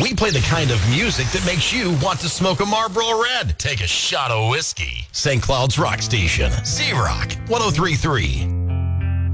We play the kind of music that makes you want to smoke a Marlboro Red, take a shot of whiskey. St. Cloud's Rock Station, Z-Rock 103.3.